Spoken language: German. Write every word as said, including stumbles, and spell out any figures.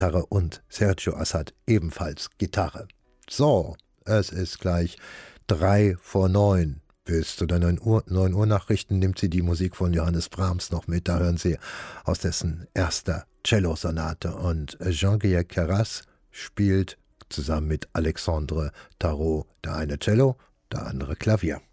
Gitarre und Sergio Assad ebenfalls Gitarre. So, es ist gleich drei vor neun. Bis zu den neun Uhr, neun Uhr Nachrichten nimmt sie die Musik von Johannes Brahms noch mit. Da hören Sie aus dessen erster Cello-Sonate. Und Jean-Guillaume Carras spielt zusammen mit Alexandre Tarot, der eine Cello, der andere Klavier.